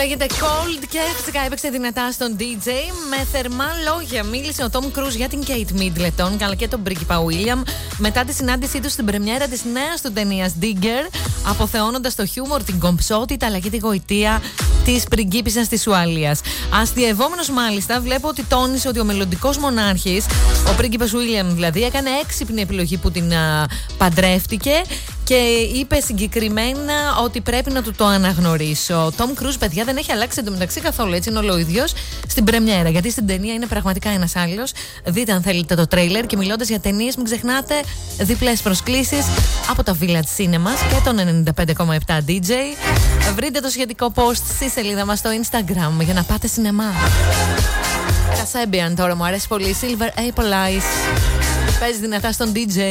λέγεται Cold και φυσικά έπαιξε δυνατά στον DJ. Με θερμά λόγια μίλησε ο Tom Cruise για την Kate Middleton αλλά και τον πρίγκιπα William μετά τη συνάντησή του στην πρεμιέρα της νέας του ταινίας Digger, αποθεώνοντας το χιούμορ, την κομψότητα αλλά και τη γοητεία της πριγκίπισσας της Ουαλίας. Αστειευόμενος μάλιστα, βλέπω ότι τόνισε ότι ο μελλοντικός μονάρχης, ο πρίγκιπας William δηλαδή, έκανε έξυπνη επιλογή που την παντρεύτηκε και είπε συγκεκριμένα ότι πρέπει να του το αναγνωρίσω. Ο Tom Cruise, παιδιά, δεν έχει αλλάξει εντωμεταξύ καθόλου, έτσι είναι όλο ο ίδιος στην πρεμιέρα. Γιατί στην ταινία είναι πραγματικά ένας άλλος. Δείτε αν θέλετε το τρέιλερ. Και μιλώντας για ταινίες, μην ξεχνάτε διπλές προσκλήσεις από τα Village Cinemas και τον 95,7 DJ. Βρείτε το σχετικό post στη σελίδα μας στο Instagram για να πάτε σινεμά. Kasabian τώρα μου αρέσει πολύ. Silver Apple Eyes. Παίζει δυνατά στον DJ.